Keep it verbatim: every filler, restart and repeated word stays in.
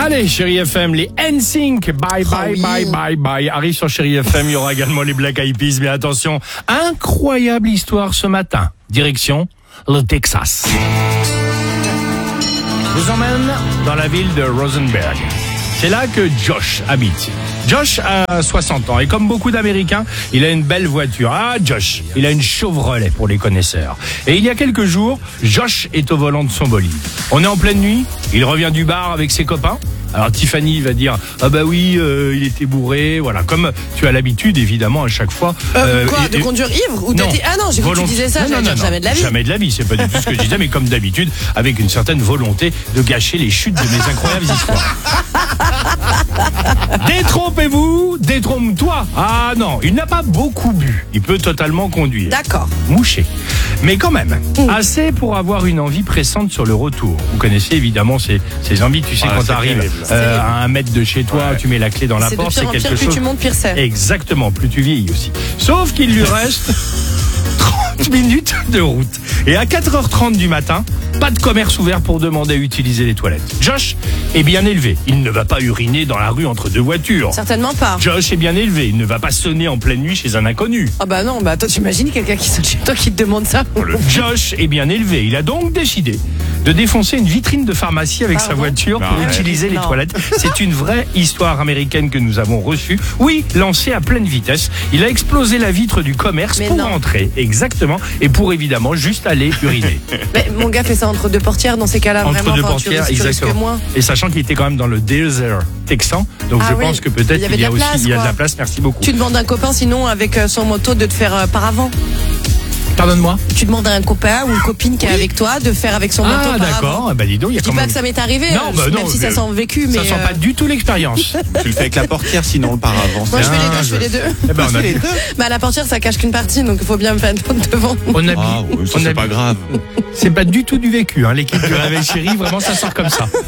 Allez, Chérie F M, les N Sync, bye bye, Oh oui. bye bye bye, arrive sur Chérie F M, il y aura également les Black Eyed Peas, mais attention, incroyable histoire ce matin, direction le Texas. Je vous emmène dans la ville de Rosenberg. C'est là que Josh habite. Josh a soixante ans et comme beaucoup d'Américains, il a une belle voiture. Ah, Josh, il a une Chevrolet pour les connaisseurs. Et il y a quelques jours, Josh est au volant de son bolide. On est en pleine nuit, il revient du bar avec ses copains. Alors Tiffany va dire ah bah oui euh, il était bourré, voilà, comme tu as l'habitude évidemment à chaque fois. Euh, quoi, et- de et- conduire ivre ou Non. t'étais- Ah non, j'ai cru que tu Volont- disais ça, Non, j'allais non, dire non, jamais de la vie. Jamais de la vie, c'est pas du tout ce que je disais, mais comme d'habitude, avec une certaine volonté de gâcher les chutes de mes incroyables histoires. Détrompez-vous, détrompe-toi. Ah non, il n'a pas beaucoup bu. Il peut totalement conduire. D'accord. Mouché. Mais quand même, Mm. assez pour avoir une envie pressante sur le retour. Vous connaissez évidemment ces, ces envies, tu sais, Ah, quand c'est tu arrives terrible. euh, à un mètre de chez toi, Ouais. tu mets la clé dans la C'est de porte, pire c'est en quelque pire, plus chose... tu montes, pire c'est. Exactement, plus tu vieillis aussi. Sauf qu'il lui reste trente minutes de route. Et à quatre heures trente du matin, pas de commerce ouvert pour demander à utiliser les toilettes. Josh est bien élevé. Il ne va pas uriner dans la rue entre deux voitures. Certainement pas. Josh est bien élevé. Il ne va pas sonner en pleine nuit chez un inconnu. Ah bah non, bah toi t'imagines quelqu'un qui sonne chez toi qui te demande ça. Josh est bien élevé. Il a donc décidé de défoncer une vitrine de pharmacie avec sa Pardon voiture pour Arrête. utiliser les Non. toilettes. C'est une vraie histoire américaine que nous avons reçue. Oui, lancée à pleine vitesse. Il a explosé la vitre du commerce Mais pour non. entrer, exactement, et pour évidemment juste aller uriner. Mais mon gars fait ça entre deux portières dans ces cas-là, Entre vraiment. deux enfin, tu portières, risques- tu risques exactement. moins. Et sachant qu'il était quand même dans le désert texan, donc Ah je oui. pense que peut-être Il y avait il y a de la aussi place, il y a de quoi. la place. Merci beaucoup. Tu demandes à un copain sinon avec euh, son moto de te faire euh, par avant. Pardonne-moi. Tu demandes à un copain ou une copine qui est avec toi de faire avec son moto Ah par avant. d'accord. Bah dis donc, il y a Je dis quand pas même. que ça m'est arrivé, Non, euh, bah même non, si ça mais- sent vécu, mais Ça sent euh, pas du tout l'expérience. Tu le fais avec la portière, sinon le paravent. moi je fais les deux, Ah, je fais je- les deux. Eh ben, on a les deux. Bah la portière ça cache qu'une partie, donc il faut bien me faire devant. on a Ah oui, ça on c'est a- pas grave. C'est pas du tout du vécu, hein. L'équipe du Réveil Chéri, vraiment ça sort comme ça.